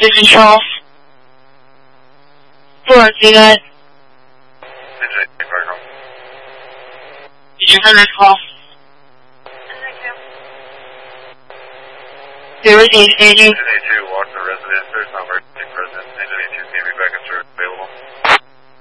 control. Floor, see that? Did you hear that call? They were staging.